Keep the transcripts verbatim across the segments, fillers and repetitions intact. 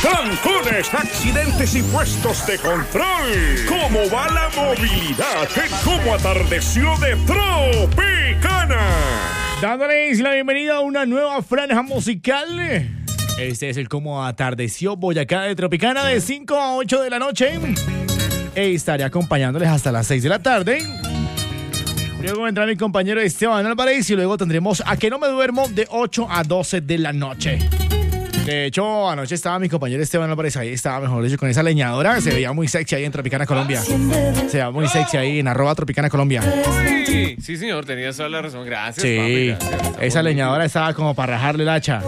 trancones, accidentes y puestos de control. ¿Cómo va la movilidad en Cómo Atardeció de Tropicana? Dándoles la bienvenida a una nueva franja musical. Este es el Cómo Atardeció Boyacá de Tropicana de cinco a ocho de la noche. E estaré acompañándoles hasta las seis de la tarde. Luego vendrá mi compañero Esteban Álvarez y luego tendremos A Que No Me Duermo de ocho a doce de la noche. De hecho, anoche estaba mi compañero Esteban Álvarez ahí, estaba mejor dicho con esa leñadora, se veía muy sexy ahí en Tropicana Colombia. Se veía muy sexy ahí en arroba Tropicana Colombia. Sí, sí señor, tenías toda la razón, gracias. Sí, papi, gracias. Esa leñadora estaba como para rajarle el hacha.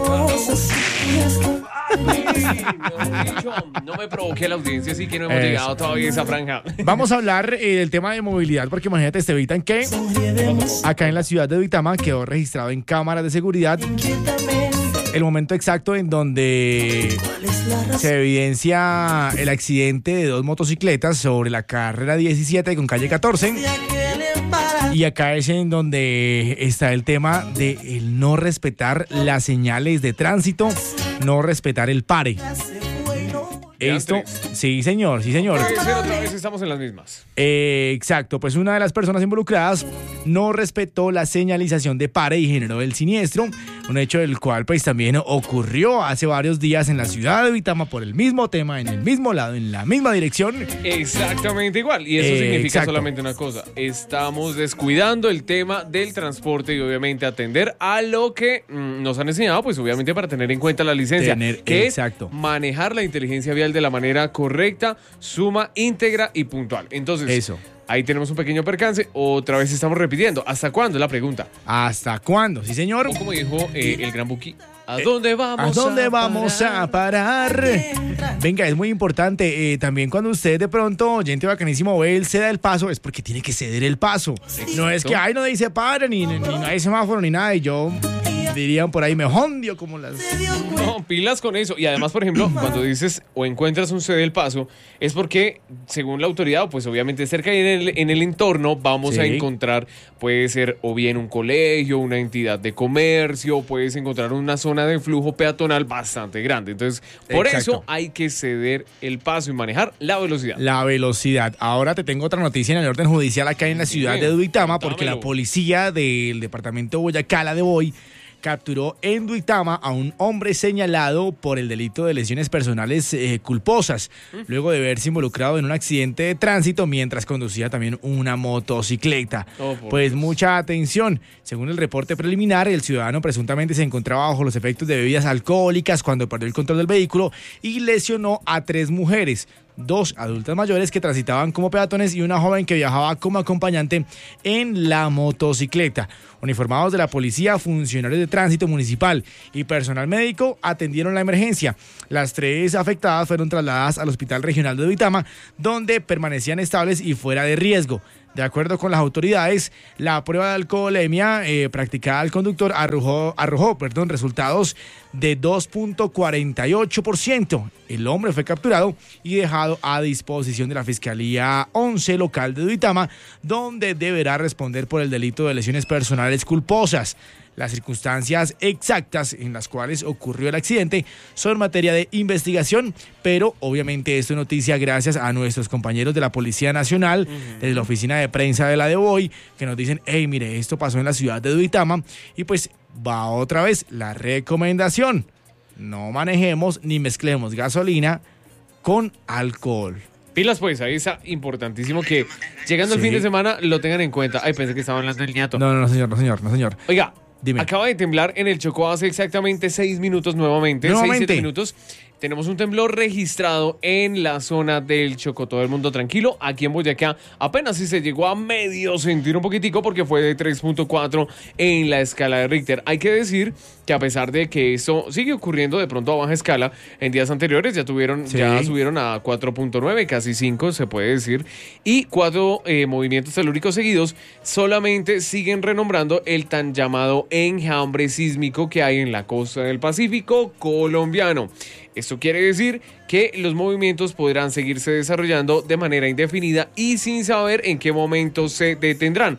No me provoque la audiencia, así que no hemos Eso. llegado todavía a esa franja. Vamos a hablar eh, del tema de movilidad, porque imagínate, Estevitan, que acá en la ciudad de Duitama quedó registrado en cámaras de seguridad el momento exacto en donde se evidencia el accidente de dos motocicletas sobre la carrera diecisiete con calle catorce. Y acá es en donde está el tema de el no respetar las señales de tránsito, no respetar el pare. Esto, sí señor, sí señor. Puede ser otra vez, estamos en las mismas. Eh, exacto, pues una de las personas involucradas no respetó la señalización de pare y generó el siniestro, un hecho del cual pues también ocurrió hace varios días en la ciudad de Duitama por el mismo tema, en el mismo lado, en la misma dirección. Exactamente igual, y eso Eh, significa exacto. solamente una cosa: estamos descuidando el tema del transporte y obviamente atender a lo que mm, nos han enseñado, pues obviamente para tener en cuenta la licencia, Tener- que exacto. es manejar la inteligencia vial de la manera correcta, suma, íntegra y puntual. Entonces, Eso. ahí tenemos un pequeño percance, otra vez estamos repitiendo. ¿Hasta cuándo es la pregunta? ¿Hasta cuándo? Sí señor. O como dijo eh, el gran Buki, ¿a dónde vamos? ¿A dónde a vamos parar? a parar? Venga, es muy importante. eh, también cuando usted de pronto, oyente bacanísimo, ve el ceda el paso, es porque tiene que ceder el paso. No es que ahí no dice para, ni, ni, ni no hay semáforo, ni nada. Y yo dirían por ahí, me jondio como las... No, pilas con eso. Y además, por ejemplo, cuando dices o encuentras un cede el paso, es porque, según la autoridad, pues obviamente cerca en el, en el entorno vamos Sí. a encontrar, puede ser o bien un colegio, una entidad de comercio, puedes encontrar una zona de flujo peatonal bastante grande. Entonces, por Exacto. eso hay que ceder el paso y manejar la velocidad. La velocidad. Ahora te tengo otra noticia en el orden judicial acá en la ciudad de Duitama, porque la Contámelo. policía del departamento de Boyacá, la de Boy, capturó en Duitama a un hombre señalado por el delito de lesiones personales eh, culposas, luego de verse involucrado en un accidente de tránsito mientras conducía también una motocicleta. Oh, por Pues Dios. mucha atención. Según el reporte preliminar, el ciudadano presuntamente se encontraba bajo los efectos de bebidas alcohólicas cuando perdió el control del vehículo y lesionó a tres mujeres, dos adultas mayores que transitaban como peatones y una joven que viajaba como acompañante en la motocicleta. Uniformados de la policía, funcionarios de tránsito municipal y personal médico atendieron la emergencia. Las tres afectadas fueron trasladadas al Hospital Regional de Duitama, donde permanecían estables y fuera de riesgo. De acuerdo con las autoridades, la prueba de alcoholemia eh, practicada al conductor arrojó, arrojó perdón, resultados de dos punto cuarenta y ocho por ciento. El hombre fue capturado y dejado a disposición de la Fiscalía once local de Duitama, donde deberá responder por el delito de lesiones personales culposas. Las circunstancias exactas en las cuales ocurrió el accidente son materia de investigación, pero obviamente esto es noticia gracias a nuestros compañeros de la Policía Nacional, uh-huh. desde la oficina de prensa de la de Boy, que nos dicen, hey, mire, esto pasó en la ciudad de Duitama, y pues va otra vez la recomendación: no manejemos ni mezclemos gasolina con alcohol. Pilas pues, ahí está importantísimo que llegando Sí. el fin de semana lo tengan en cuenta. Ay, pensé que estaba hablando del ñato. No, no, no, señor, no, señor, no, señor. Oiga, Dime. acaba de temblar en el Chocó hace exactamente seis minutos nuevamente. Nuevamente. Seis, siete minutos. Tenemos un temblor registrado en la zona del Chocó. Todo el mundo tranquilo. Aquí en Boyacá apenas si se llegó a medio sentir un poquitico porque fue de tres punto cuatro en la escala de Richter. Hay que decir que a pesar de que eso sigue ocurriendo de pronto a baja escala, en días anteriores ya tuvieron, Sí. ya subieron a cuatro punto nueve, casi cinco se puede decir, y cuatro eh, movimientos telúricos seguidos solamente siguen renombrando el tan llamado enjambre sísmico que hay en la costa del Pacífico colombiano. Esto quiere decir que los movimientos podrán seguirse desarrollando de manera indefinida y sin saber en qué momento se detendrán.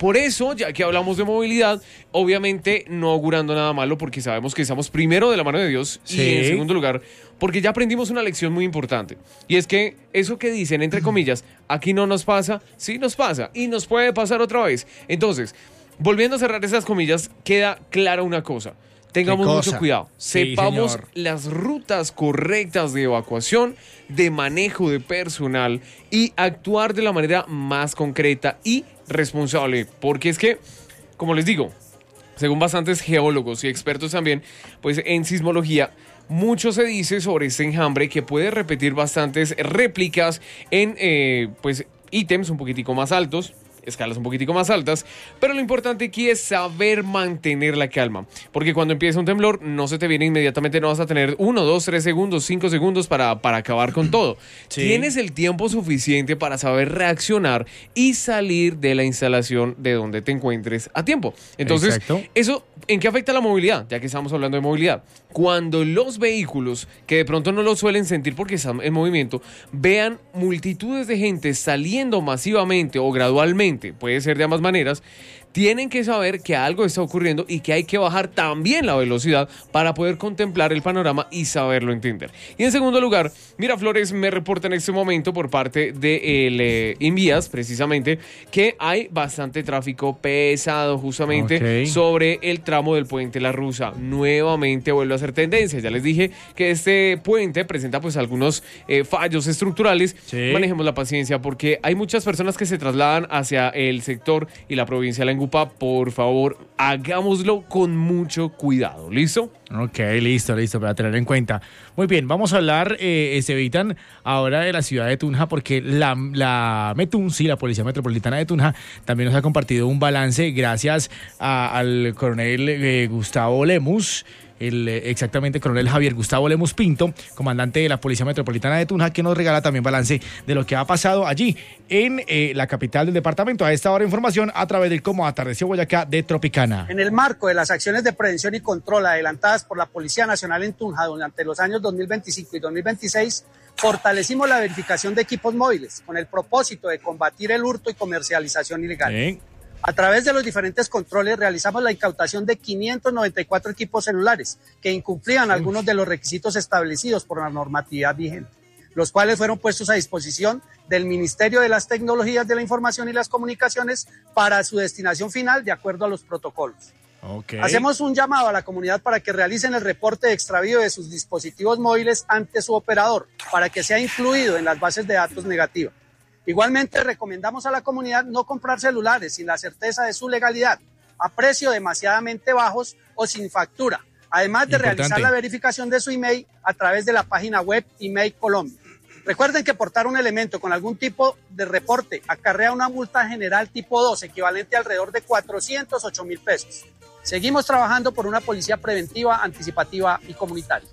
por eso, ya que hablamos de movilidad, obviamente no augurando nada malo, porque sabemos que estamos primero de la mano de Dios Sí. y en segundo lugar, porque ya aprendimos una lección muy importante. Y es que eso que dicen, entre comillas, aquí no nos pasa, sí nos pasa y nos puede pasar otra vez. Entonces, volviendo a cerrar esas comillas, queda clara una cosa. Tengamos ¿Qué mucho cosa? cuidado. Sí, Sepamos señor. las rutas correctas de evacuación, de manejo de personal y actuar de la manera más concreta y responsable. Porque es que, como les digo, según bastantes geólogos y expertos también, pues en sismología, mucho se dice sobre este enjambre que puede repetir bastantes réplicas en eh, pues ítems un poquitico más altos, escalas un poquitico más altas, pero lo importante aquí es saber mantener la calma, porque cuando empieza un temblor no se te viene inmediatamente, no vas a tener uno, dos, tres segundos, cinco segundos para, para acabar con todo. Sí. Tienes el tiempo suficiente para saber reaccionar y salir de la instalación de donde te encuentres a tiempo. Entonces, Exacto. ¿eso en qué afecta la movilidad? Ya que estamos hablando de movilidad. Cuando los vehículos, que de pronto no lo suelen sentir porque están en movimiento, vean multitudes de gente saliendo masivamente o gradualmente, puede ser de ambas maneras, tienen que saber que algo está ocurriendo y que hay que bajar también la velocidad para poder contemplar el panorama y saberlo entender. Y en segundo lugar, Miraflores me reporta en este momento por parte de el, eh, Invías, precisamente, que hay bastante tráfico pesado justamente Ok. sobre el tramo del puente La Rusa. Nuevamente vuelve a ser tendencia. Ya les dije que este puente presenta pues algunos eh, fallos estructurales. Sí. Manejemos la paciencia porque hay muchas personas que se trasladan hacia el sector y la provincia de La Engupa. Por favor, hagámoslo con mucho cuidado. ¿Listo? Ok, listo, listo, para tener en cuenta. Muy bien, vamos a hablar, eh, Estevitan, ahora de la ciudad de Tunja, porque la, la Metunci, la Policía Metropolitana de Tunja, también nos ha compartido un balance gracias a- al coronel eh, Gustavo Lemus, el eh, exactamente coronel Javier Gustavo Lemus Pinto, comandante de la Policía Metropolitana de Tunja, que nos regala también balance de lo que ha pasado allí en eh, la capital del departamento. A esta hora información a través del Cómo Atardeció Boyacá de Tropicana. En el marco de las acciones de prevención y control adelantadas por la Policía Nacional en Tunja durante los años dos mil veinticinco y dos mil veintiséis, fortalecimos la verificación de equipos móviles con el propósito de combatir el hurto y comercialización ilegal. Sí. A través de los diferentes controles realizamos la incautación de quinientos noventa y cuatro equipos celulares que incumplían algunos de los requisitos establecidos por la normatividad vigente, los cuales fueron puestos a disposición del Ministerio de las Tecnologías de la Información y las Comunicaciones para su destinación final de acuerdo a los protocolos. Ok. Hacemos un llamado a la comunidad para que realicen el reporte de extravío de sus dispositivos móviles ante su operador para que sea incluido en las bases de datos negativas. Igualmente recomendamos a la comunidad no comprar celulares sin la certeza de su legalidad, a precio demasiadamente bajos o sin factura, además de Importante. realizar la verificación de su email a través de la página web Email Colombia. Recuerden que portar un elemento con algún tipo de reporte acarrea una multa general tipo dos, equivalente a alrededor de cuatrocientos ocho mil pesos. Seguimos trabajando por una policía preventiva, anticipativa y comunitaria.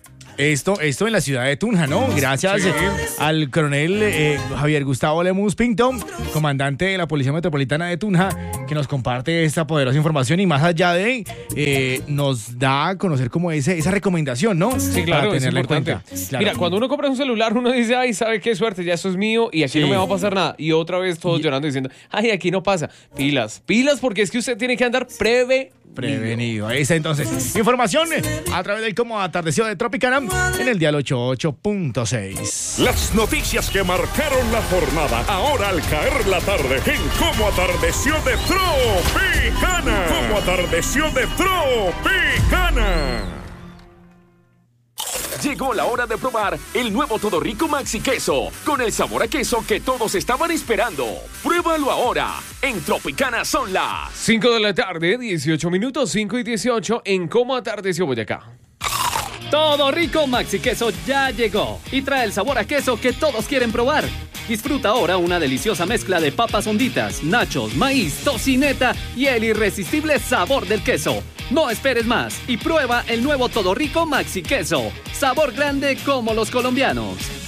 Esto, esto en la ciudad de Tunja, ¿no? Gracias Sí. eh, al coronel eh, Javier Gustavo Lemus Pinto, comandante de la Policía Metropolitana de Tunja, que nos comparte esta poderosa información y más allá de, eh, nos da a conocer como ese, esa recomendación, ¿no? Sí, claro, Para es tenerla en importante. cuenta. Claro. Mira, cuando uno compra un celular, uno dice, ay, ¿sabe qué suerte? Ya eso es mío y aquí Sí. no me va a pasar nada. Y otra vez todos Y- llorando diciendo, ay, aquí no pasa. Pilas, pilas, porque es que usted tiene que andar preve. Prevenido. Ahí está entonces. Información a través del Cómo Atardeció de Tropicana en el dial ochenta y ocho punto seis. Las noticias que marcaron la jornada, ahora al caer la tarde, en Cómo Atardeció de Tropicana. Cómo Atardeció de Tropicana. Llegó la hora de probar el nuevo Todo Rico Maxi Queso, con el sabor a queso que todos estaban esperando. Pruébalo ahora. En Tropicana son las cinco de la tarde, dieciocho minutos, cinco y dieciocho, en Cómo Atardeció Boyacá. Todo Rico Maxi Queso ya llegó y trae el sabor a queso que todos quieren probar. Disfruta ahora una deliciosa mezcla de papas honditas, nachos, maíz, tocineta y el irresistible sabor del queso. No esperes más y prueba el nuevo Todo Rico Maxi Queso. Sabor grande como los colombianos.